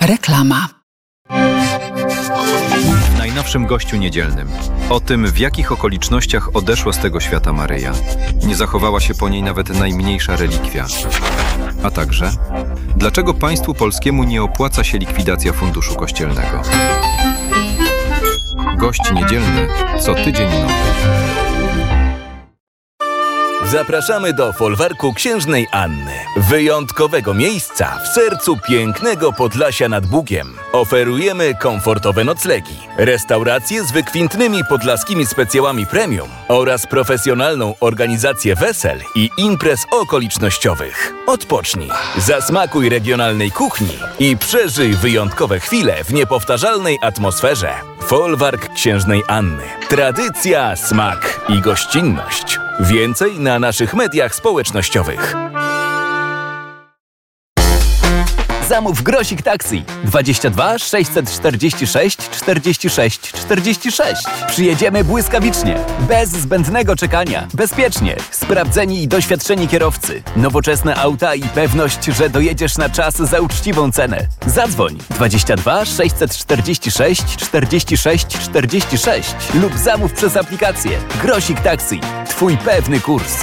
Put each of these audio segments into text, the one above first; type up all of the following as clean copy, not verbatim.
Reklama. W najnowszym Gościu Niedzielnym. O tym, w jakich okolicznościach odeszła z tego świata Maryja. Nie zachowała się po niej nawet najmniejsza relikwia. A także, dlaczego państwu polskiemu nie opłaca się likwidacja funduszu kościelnego. Gość Niedzielny co tydzień nowy. Zapraszamy do folwarku Księżnej Anny. Wyjątkowego miejsca w sercu pięknego Podlasia nad Bugiem. Oferujemy komfortowe noclegi, restauracje z wykwintnymi podlaskimi specjałami premium oraz profesjonalną organizację wesel i imprez okolicznościowych. Odpocznij, zasmakuj regionalnej kuchni i przeżyj wyjątkowe chwile w niepowtarzalnej atmosferze. Folwark Księżnej Anny. Tradycja, smak i gościnność. Więcej na naszych mediach społecznościowych. Zamów Grosik Taxi 22 646 46 46. Przyjedziemy błyskawicznie, bez zbędnego czekania, bezpiecznie, sprawdzeni i doświadczeni kierowcy, nowoczesne auta i pewność, że dojedziesz na czas za uczciwą cenę. Zadzwoń 22 646 46 46 lub zamów przez aplikację Grosik Taxi. Twój pewny kurs.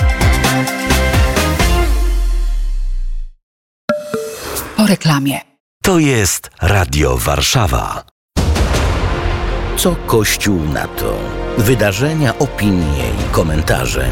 Po reklamie. To jest Radio Warszawa. Co Kościół na to? Wydarzenia, opinie i komentarze.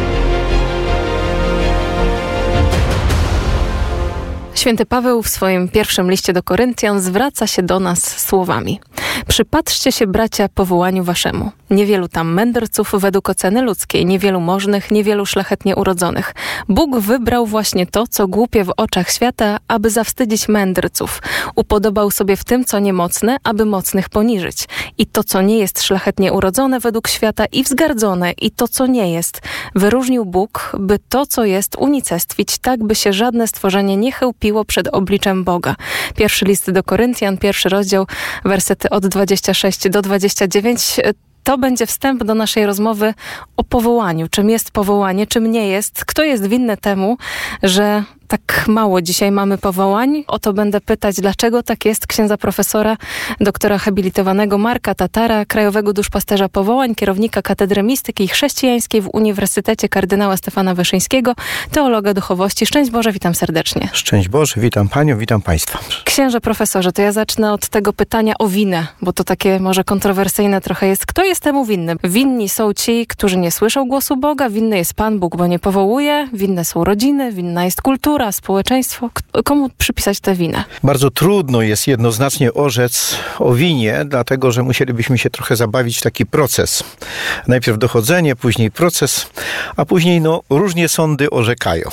Święty Paweł w swoim pierwszym liście do Koryntian zwraca się do nas słowami: przypatrzcie się, bracia, powołaniu waszemu. Niewielu tam mędrców według oceny ludzkiej, niewielu możnych, niewielu szlachetnie urodzonych. Bóg wybrał właśnie to, co głupie w oczach świata, aby zawstydzić mędrców. Upodobał sobie w tym, co niemocne, aby mocnych poniżyć. I to, co nie jest szlachetnie urodzone według świata i wzgardzone, i to, co nie jest, wyróżnił Bóg, by to, co jest, unicestwić, tak by się żadne stworzenie nie chełpiło przed obliczem Boga. Pierwszy list do Koryntian, 1 rozdział, wersety od 26 do 29. To będzie wstęp do naszej rozmowy o powołaniu. Czym jest powołanie, czym nie jest? Kto jest winny temu, że tak mało dzisiaj mamy powołań? O to będę pytać, dlaczego tak jest, księdza profesora, doktora habilitowanego Marka Tatara, krajowego duszpasterza powołań, kierownika Katedry Mistyki Chrześcijańskiej w Uniwersytecie Kardynała Stefana Wyszyńskiego, teologa duchowości. Szczęść Boże, witam serdecznie. Szczęść Boże, witam Panią, witam Państwa. Księże profesorze, to ja zacznę od tego pytania o winę, bo to takie może kontrowersyjne trochę jest. Kto jest temu winny? Winni są ci, którzy nie słyszą głosu Boga, winny jest Pan Bóg, bo nie powołuje, winne są rodziny, winna jest kultura, społeczeństwo. Komu przypisać tę winę? Bardzo trudno jest jednoznacznie orzec o winie, dlatego że musielibyśmy się trochę zabawić w taki proces. Najpierw dochodzenie, później proces, a później różnie sądy orzekają.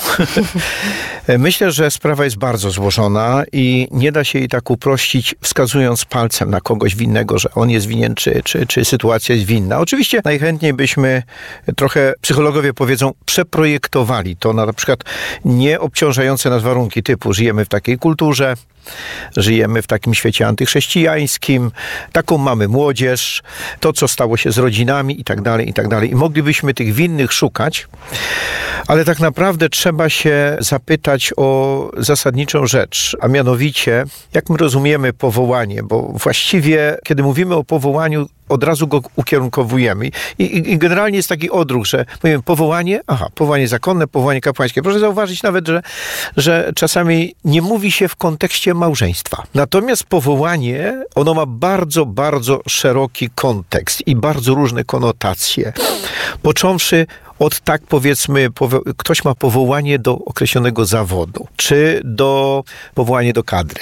Myślę, że sprawa jest bardzo złożona i nie da się jej tak uprościć, wskazując palcem na kogoś winnego, że on jest winien, czy sytuacja jest winna. Oczywiście najchętniej byśmy trochę, psychologowie powiedzą, przeprojektowali to na przykład nie obciążające nas warunki typu żyjemy w takiej kulturze, żyjemy w takim świecie antychrześcijańskim, taką mamy młodzież, to co stało się z rodzinami i tak dalej, i tak dalej. I moglibyśmy tych winnych szukać, ale tak naprawdę trzeba się zapytać o zasadniczą rzecz, a mianowicie, jak my rozumiemy powołanie, bo właściwie, kiedy mówimy o powołaniu, od razu go ukierunkowujemy. I generalnie jest taki odruch, że mówimy powołanie, powołanie zakonne, powołanie kapłańskie. Proszę zauważyć nawet, że czasami nie mówi się w kontekście małżeństwa. Natomiast powołanie, ono ma bardzo, bardzo szeroki kontekst i bardzo różne konotacje. Począwszy od tak powiedzmy, ktoś ma powołanie do określonego zawodu, czy powołanie do kadry.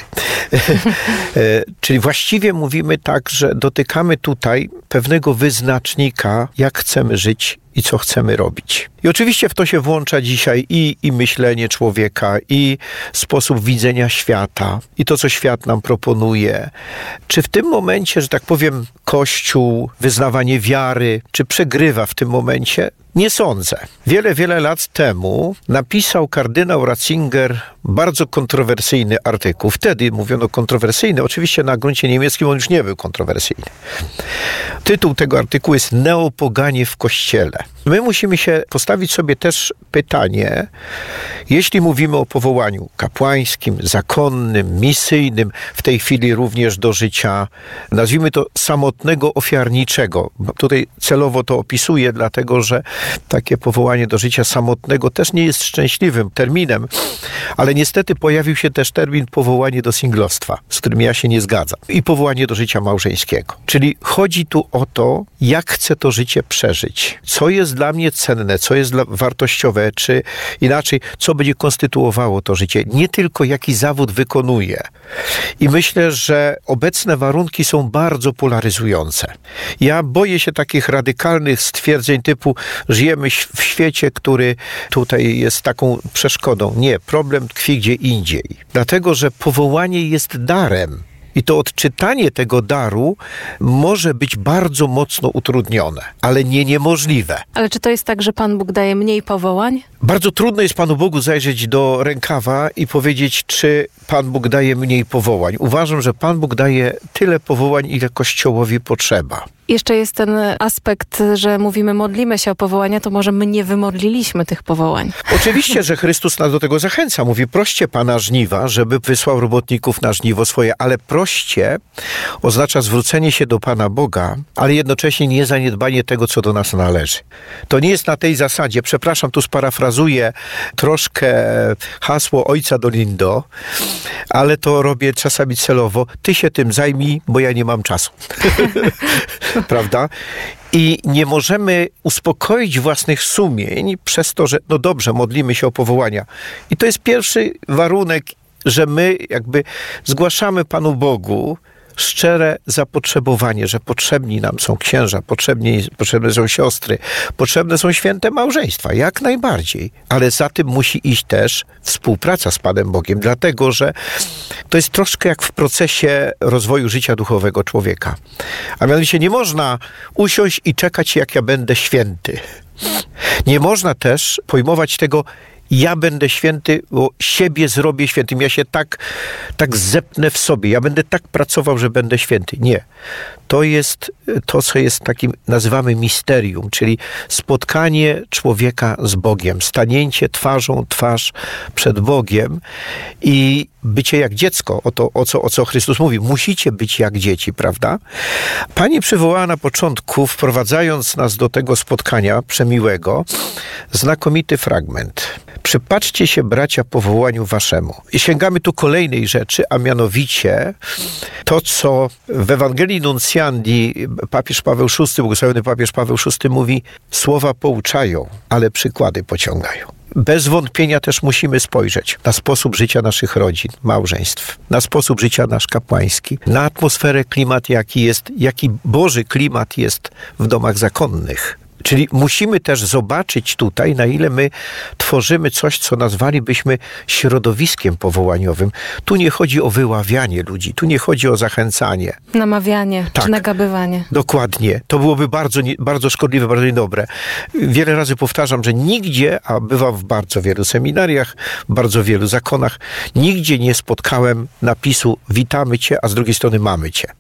Czyli właściwie mówimy tak, że dotykamy tutaj pewnego wyznacznika, jak chcemy żyć i co chcemy robić. I oczywiście w to się włącza dzisiaj i myślenie człowieka, i sposób widzenia świata, i to, co świat nam proponuje. Czy w tym momencie, że tak powiem, Kościół, wyznawanie wiary, czy przegrywa w tym momencie? Nie sądzę. Wiele lat temu napisał kardynał Ratzinger bardzo kontrowersyjny artykuł. Wtedy mówiono kontrowersyjny, oczywiście na gruncie niemieckim on już nie był kontrowersyjny. Tytuł tego artykułu jest Neopoganie w Kościele. My musimy się postawić sobie też pytanie, jeśli mówimy o powołaniu kapłańskim, zakonnym, misyjnym, w tej chwili również do życia, nazwijmy to samotnego ofiarniczego. Tutaj celowo to opisuję, dlatego że takie powołanie do życia samotnego też nie jest szczęśliwym terminem, ale niestety pojawił się też termin powołanie do singlostwa, z którym ja się nie zgadzam. I powołanie do życia małżeńskiego. Czyli chodzi tu o to, jak chcę to życie przeżyć. Co jest dla mnie cenne, co jest wartościowe, czy inaczej, co będzie konstytuowało to życie. Nie tylko jaki zawód wykonuję. I myślę, że obecne warunki są bardzo polaryzujące. Ja boję się takich radykalnych stwierdzeń typu żyjemy w świecie, który tutaj jest taką przeszkodą. Nie, problem tkwi gdzie indziej. Dlatego, że powołanie jest darem. I to odczytanie tego daru może być bardzo mocno utrudnione, ale nie niemożliwe. Ale czy to jest tak, że Pan Bóg daje mniej powołań? Bardzo trudno jest Panu Bogu zajrzeć do rękawa i powiedzieć, czy Pan Bóg daje mniej powołań. Uważam, że Pan Bóg daje tyle powołań, ile Kościołowi potrzeba. Jeszcze jest ten aspekt, że mówimy, modlimy się o powołania, to może my nie wymodliliśmy tych powołań. Oczywiście, że Chrystus nas do tego zachęca. Mówi, proście Pana żniwa, żeby wysłał robotników na żniwo swoje, ale proście oznacza zwrócenie się do Pana Boga, ale jednocześnie nie zaniedbanie tego, co do nas należy. To nie jest na tej zasadzie, przepraszam, tu sparafrazuję troszkę hasło ojca Dolindo, ale to robię czasami celowo. Ty się tym zajmij, bo ja nie mam czasu. Prawda? I nie możemy uspokoić własnych sumień przez to, że no dobrze, modlimy się o powołania. I to jest pierwszy warunek, że my jakby zgłaszamy Panu Bogu szczere zapotrzebowanie, że potrzebni nam są księża, potrzebne są siostry, potrzebne są święte małżeństwa, jak najbardziej. Ale za tym musi iść też współpraca z Panem Bogiem, dlatego że to jest troszkę jak w procesie rozwoju życia duchowego człowieka. A mianowicie nie można usiąść i czekać, jak ja będę święty. Nie można też pojmować tego, ja będę święty, bo siebie zrobię świętym. Ja się tak zepnę w sobie. Ja będę tak pracował, że będę święty. Nie. To jest to, co jest takim, nazywamy misterium, czyli spotkanie człowieka z Bogiem. Stanięcie twarzą twarz przed Bogiem i bycie jak dziecko. O co Chrystus mówi. Musicie być jak dzieci, prawda? Pani przywołała na początku, wprowadzając nas do tego spotkania przemiłego, znakomity fragment. Przypatrzcie się, bracia, powołaniu waszemu. I sięgamy tu kolejnej rzeczy, a mianowicie to, co w Ewangelii Nuncjandi papież Paweł VI, błogosławiony papież Paweł VI mówi, słowa pouczają, ale przykłady pociągają. Bez wątpienia też musimy spojrzeć na sposób życia naszych rodzin, małżeństw, na sposób życia nasz kapłański, na atmosferę, klimat, jaki Boży klimat jest w domach zakonnych. Czyli musimy też zobaczyć tutaj, na ile my tworzymy coś, co nazwalibyśmy środowiskiem powołaniowym. Tu nie chodzi o wyławianie ludzi, tu nie chodzi o zachęcanie. Namawianie, tak, czy nagabywanie. Dokładnie. To byłoby bardzo szkodliwe, bardzo niedobre. Wiele razy powtarzam, że nigdzie, a bywam w bardzo wielu seminariach, w bardzo wielu zakonach, nigdzie nie spotkałem napisu witamy cię, a z drugiej strony mamy cię.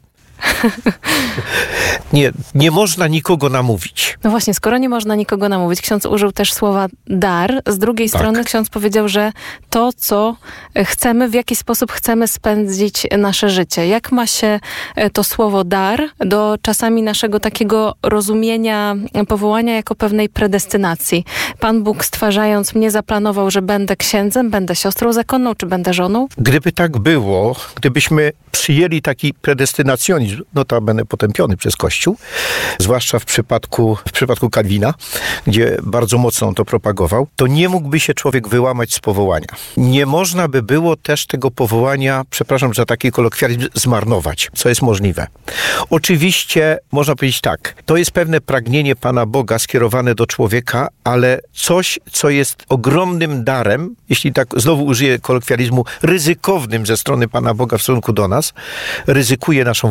Nie można nikogo namówić. No właśnie, skoro nie można nikogo namówić, ksiądz użył też słowa dar. Z drugiej strony ksiądz powiedział, że to, co chcemy, w jaki sposób chcemy spędzić nasze życie. Jak ma się to słowo dar do czasami naszego takiego rozumienia powołania jako pewnej predestynacji? Pan Bóg, stwarzając mnie, zaplanował, że będę księdzem, będę siostrą zakonną, czy będę żoną? Gdyby tak było, gdybyśmy przyjęli taki predestynacjonizm, notabene potępiony przez Kościół, zwłaszcza w przypadku Kalwina, gdzie bardzo mocno on to propagował, to nie mógłby się człowiek wyłamać z powołania. Nie można by było też tego powołania, przepraszam za taki kolokwializm, zmarnować, co jest możliwe. Oczywiście można powiedzieć tak, to jest pewne pragnienie Pana Boga skierowane do człowieka, ale coś, co jest ogromnym darem, jeśli tak znowu użyję kolokwializmu, ryzykownym ze strony Pana Boga w stosunku do nas, ryzykuje naszą wolność.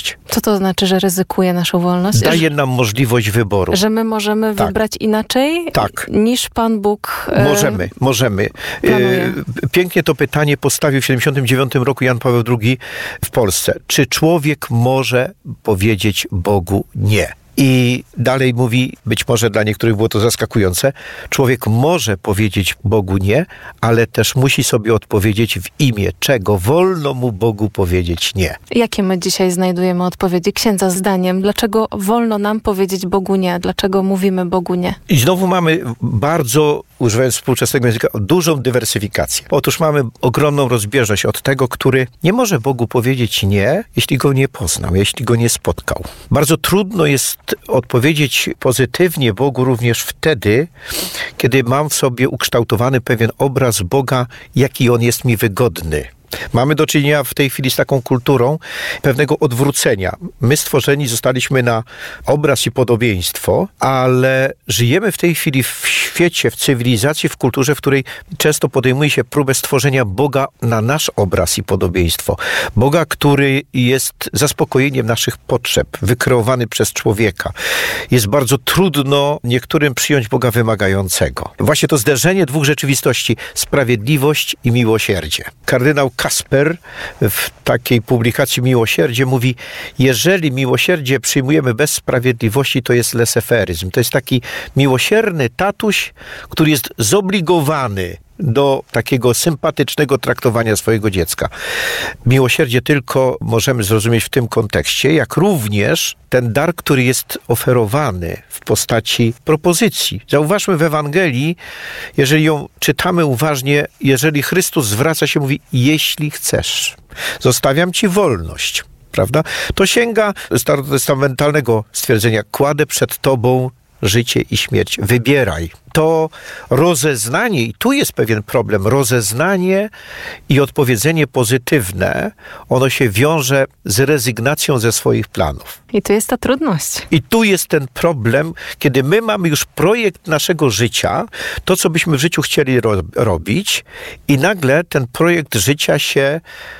wolność. Co to znaczy, że ryzykuje naszą wolność? Daje nam możliwość wyboru. Że my możemy Tak. wybrać inaczej Tak. niż Pan Bóg Możemy. planuje. Pięknie to pytanie postawił w 1979 roku Jan Paweł II w Polsce. Czy człowiek może powiedzieć Bogu nie? I dalej mówi, być może dla niektórych było to zaskakujące, człowiek może powiedzieć Bogu nie, ale też musi sobie odpowiedzieć w imię czego wolno mu Bogu powiedzieć nie. Jakie my dzisiaj znajdujemy odpowiedzi księdza zdaniem? Dlaczego wolno nam powiedzieć Bogu nie? Dlaczego mówimy Bogu nie? I znowu mamy bardzo, używając współczesnego języka, dużą dywersyfikację. Otóż mamy ogromną rozbieżność od tego, który nie może Bogu powiedzieć nie, jeśli go nie poznał, jeśli go nie spotkał. Bardzo trudno jest odpowiedzieć pozytywnie Bogu również wtedy, kiedy mam w sobie ukształtowany pewien obraz Boga, jaki on jest mi wygodny. Mamy do czynienia w tej chwili z taką kulturą pewnego odwrócenia. My stworzeni zostaliśmy na obraz i podobieństwo, ale żyjemy w tej chwili w świecie, w cywilizacji, w kulturze, w której często podejmuje się próbę stworzenia Boga na nasz obraz i podobieństwo. Boga, który jest zaspokojeniem naszych potrzeb, wykreowany przez człowieka. Jest bardzo trudno niektórym przyjąć Boga wymagającego. Właśnie to zderzenie dwóch rzeczywistości, sprawiedliwość i miłosierdzie. Kardynał Kasper w takiej publikacji Miłosierdzie mówi, jeżeli miłosierdzie przyjmujemy bez sprawiedliwości, to jest leseferyzm. To jest taki miłosierny tatuś, który jest zobligowany do takiego sympatycznego traktowania swojego dziecka. Miłosierdzie tylko możemy zrozumieć w tym kontekście, jak również ten dar, który jest oferowany w postaci propozycji. Zauważmy w Ewangelii, jeżeli ją czytamy uważnie, jeżeli Chrystus zwraca się, mówi, jeśli chcesz, zostawiam ci wolność. Prawda? To sięga starotestamentalnego stwierdzenia, kładę przed tobą życie i śmierć. Wybieraj. To rozeznanie, i tu jest pewien problem, rozeznanie i odpowiedzenie pozytywne, ono się wiąże z rezygnacją ze swoich planów. I tu jest ta trudność. I tu jest ten problem, kiedy my mamy już projekt naszego życia, to, co byśmy w życiu chcieli robić, i nagle ten projekt życia się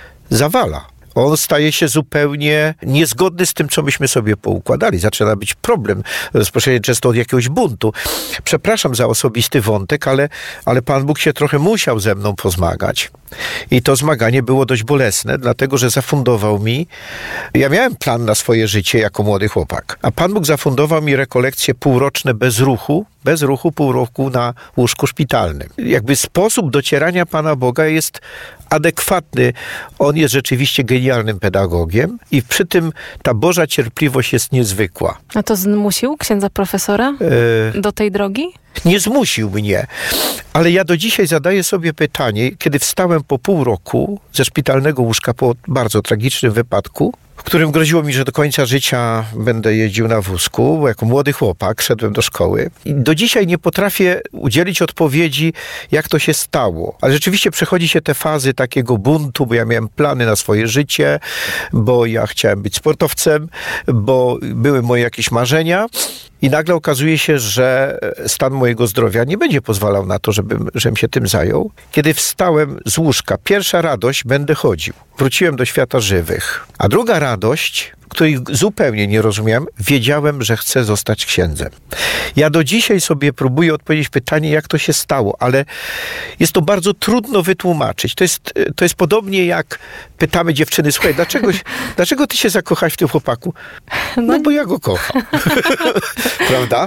zawala. On staje się zupełnie niezgodny z tym, co myśmy sobie poukładali. Zaczyna być problem, rozpoczęcie często od jakiegoś buntu. Przepraszam za osobisty wątek, ale Pan Bóg się trochę musiał ze mną pozmagać. I to zmaganie było dość bolesne, dlatego że zafundował mi, ja miałem plan na swoje życie jako młody chłopak, a Pan Bóg zafundował mi rekolekcje półroczne bez ruchu, pół roku na łóżku szpitalnym. Jakby sposób docierania Pana Boga jest adekwatny. On jest rzeczywiście genialnym pedagogiem i przy tym ta Boża cierpliwość jest niezwykła. A to zmusił księdza profesora do tej drogi? Nie zmusił mnie, ale ja do dzisiaj zadaję sobie pytanie, kiedy wstałem po pół roku ze szpitalnego łóżka po bardzo tragicznym wypadku, w którym groziło mi, że do końca życia będę jeździł na wózku, bo jako młody chłopak szedłem do szkoły. I do dzisiaj nie potrafię udzielić odpowiedzi, jak to się stało. Ale rzeczywiście przechodzi się te fazy takiego buntu, bo ja miałem plany na swoje życie, bo ja chciałem być sportowcem, bo były moje jakieś marzenia. I nagle okazuje się, że stan mojego zdrowia nie będzie pozwalał na to, żebym się tym zajął. Kiedy wstałem z łóżka, pierwsza radość, będę chodził. Wróciłem do świata żywych. A druga radość, której zupełnie nie rozumiałem, wiedziałem, że chcę zostać księdzem. Ja do dzisiaj sobie próbuję odpowiedzieć pytanie, jak to się stało, ale jest to bardzo trudno wytłumaczyć. To jest podobnie jak pytamy dziewczyny, słuchaj, dlaczego ty się zakochałaś w tym chłopaku? No bo ja go kocham. Prawda?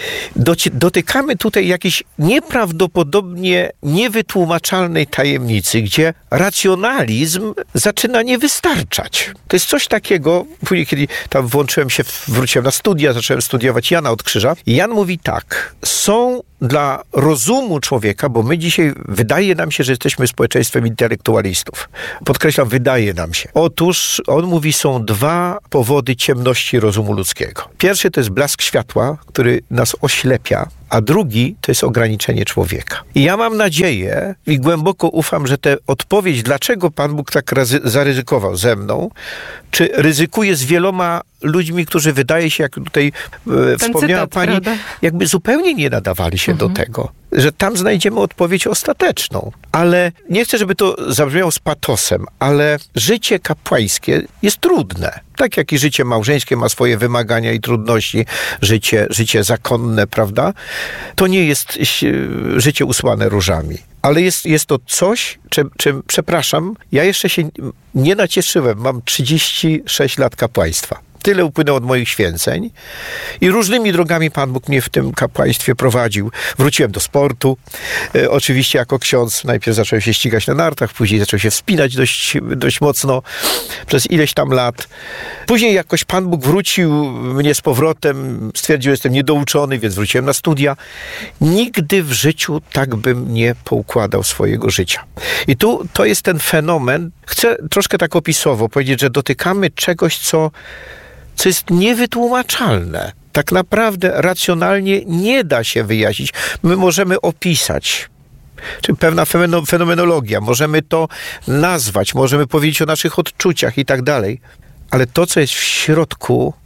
Dotykamy tutaj jakiejś nieprawdopodobnie niewytłumaczalnej tajemnicy, gdzie racjonalizm zaczyna nie wystarczać. To jest coś takiego, później kiedy tam wróciłem na studia, zacząłem studiować Jana od Krzyża. I Jan mówi tak, są dla rozumu człowieka, bo my dzisiaj, wydaje nam się, że jesteśmy społeczeństwem intelektualistów. Podkreślam, wydaje nam się. Otóż on mówi, są dwa powody ciemności rozumu ludzkiego. Pierwszy to jest blask światła, który nas oślepia, a drugi to jest ograniczenie człowieka. I ja mam nadzieję i głęboko ufam, że tę odpowiedź, dlaczego Pan Bóg tak zaryzykował ze mną, czy ryzykuje z wieloma ludźmi, którzy wydaje się, jak tutaj wspomniała pani, jakby zupełnie nie nadawali się do tego. że tam znajdziemy odpowiedź ostateczną. Ale nie chcę, żeby to zabrzmiało z patosem, ale życie kapłańskie jest trudne. Tak jak i życie małżeńskie ma swoje wymagania i trudności, życie zakonne, prawda? To nie jest życie usłane różami. Ale jest to coś, czym przepraszam, ja jeszcze się nie nacieszyłem. Mam 36 lat kapłaństwa. Tyle upłynęło od moich święceń i różnymi drogami Pan Bóg mnie w tym kapłaństwie prowadził. Wróciłem do sportu. Oczywiście jako ksiądz najpierw zacząłem się ścigać na nartach, później zacząłem się wspinać dość mocno przez ileś tam lat. Później jakoś Pan Bóg wrócił mnie z powrotem, stwierdził, że jestem niedouczony, więc wróciłem na studia. Nigdy w życiu tak bym nie poukładał swojego życia. I tu to jest ten fenomen. Chcę troszkę tak opisowo powiedzieć, że dotykamy czegoś, co jest niewytłumaczalne. Tak naprawdę racjonalnie nie da się wyjaśnić. My możemy opisać, czy pewna fenomenologia, możemy to nazwać, możemy powiedzieć o naszych odczuciach i tak dalej. Ale to, co jest w środku,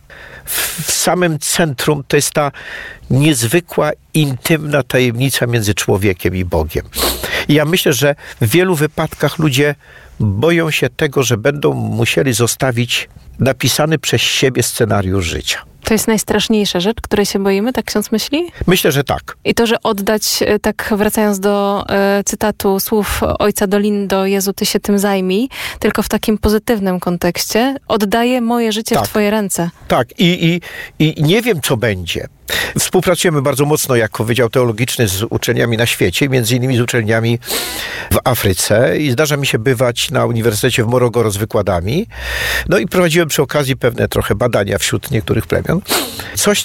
w samym centrum, to jest ta niezwykła, intymna tajemnica między człowiekiem i Bogiem. I ja myślę, że w wielu wypadkach ludzie boją się tego, że będą musieli zostawić napisany przez siebie scenariusz życia. To jest najstraszniejsza rzecz, której się boimy, tak ksiądz myśli? Myślę, że tak. I to, że oddać, tak wracając do cytatu słów ojca Dolindo, Jezu, Ty się tym zajmij, tylko w takim pozytywnym kontekście, oddaję moje życie w Twoje ręce. Tak, i nie wiem, co będzie. Współpracujemy bardzo mocno jako Wydział Teologiczny z uczelniami na świecie, między innymi z uczelniami w Afryce i zdarza mi się bywać na Uniwersytecie w Morogoro z wykładami. No i prowadziłem przy okazji pewne trochę badania wśród niektórych plemion. Coś,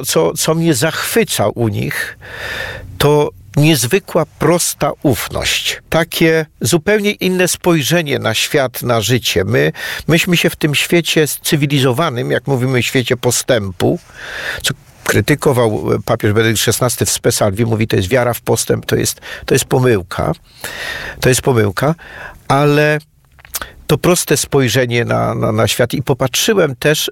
co mnie zachwyca u nich, to niezwykła, prosta ufność. Takie zupełnie inne spojrzenie na świat, na życie. Myśmy się w tym świecie cywilizowanym, jak mówimy, świecie postępu, co krytykował papież Benedykt XVI w Spe Salvi, mówi, to jest wiara w postęp, to jest pomyłka. To jest pomyłka, ale to proste spojrzenie na świat i popatrzyłem też,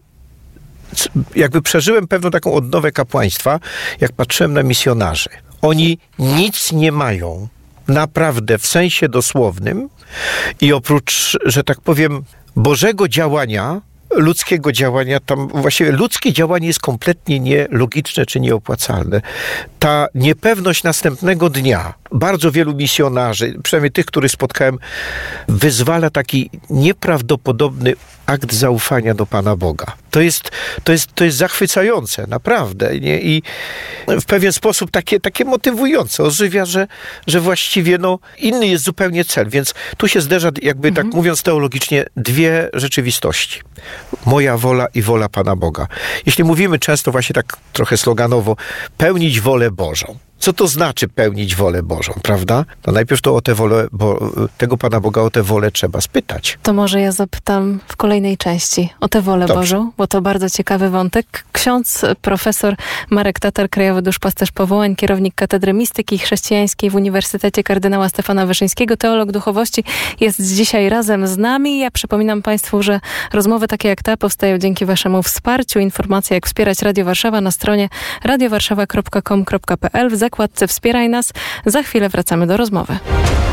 jakby przeżyłem pewną taką odnowę kapłaństwa, jak patrzyłem na misjonarzy. Oni nic nie mają, naprawdę, w sensie dosłownym i oprócz, że tak powiem, Bożego działania, ludzkiego działania, tam właściwie ludzkie działanie jest kompletnie nielogiczne czy nieopłacalne. Ta niepewność następnego dnia, bardzo wielu misjonarzy, przynajmniej tych, których spotkałem, wyzwala taki nieprawdopodobny akt zaufania do Pana Boga. To jest zachwycające, naprawdę. Nie? I w pewien sposób takie motywujące. Ożywia, że właściwie inny jest zupełnie cel. Więc tu się zderza, jakby tak mówiąc teologicznie, dwie rzeczywistości. Moja wola i wola Pana Boga. Jeśli mówimy często właśnie tak trochę sloganowo, pełnić wolę Bożą. Co to znaczy pełnić wolę Bożą, prawda? No najpierw to o tę wolę, tego Pana Boga o tę wolę trzeba spytać. To może ja zapytam w kolejnej części o tę wolę Bożą, bo to bardzo ciekawy wątek. Ksiądz profesor Marek Tatar, krajowy duszpasterz powołań, kierownik Katedry Mistyki Chrześcijańskiej w Uniwersytecie Kardynała Stefana Wyszyńskiego, teolog duchowości, jest dzisiaj razem z nami. Ja przypominam Państwu, że rozmowy takie jak ta powstają dzięki Waszemu wsparciu. Informacja, jak wspierać Radio Warszawa na stronie radiowarszawa.com.pl w zakładce Wspieraj nas. Za chwilę wracamy do rozmowy.